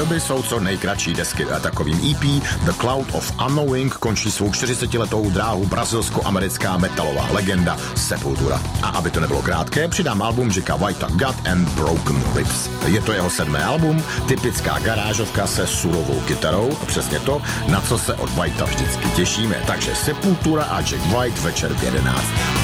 doby jsou co nejkratší desky. A takovým EP The Cloud of Unknowing končí svou 40letou dráhu brazilsko-americká metalová legenda Sepultura. A aby to nebylo krátké, přidám album Jacka Whitea God and Broken Lips. Je to jeho 7. album, typická garážovka se surovou kytarou, přesně to, na co se od Whitea vždycky těšíme. Takže Sepultura a Jack White večer v 11.